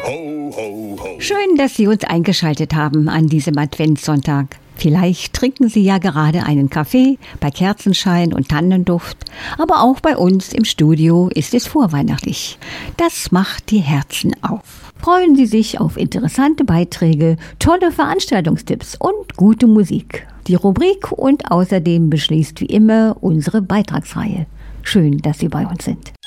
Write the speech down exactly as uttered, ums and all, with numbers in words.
Ho, ho, ho. Schön, dass Sie uns eingeschaltet haben an diesem Adventssonntag. Vielleicht trinken Sie ja gerade einen Kaffee bei Kerzenschein und Tannenduft, aber auch bei uns im Studio ist es vorweihnachtlich. Das macht die Herzen auf. Freuen Sie sich auf interessante Beiträge, tolle Veranstaltungstipps und gute Musik. Die Rubrik und außerdem beschließt wie immer unsere Beitragsreihe. Schön, dass Sie bei uns sind.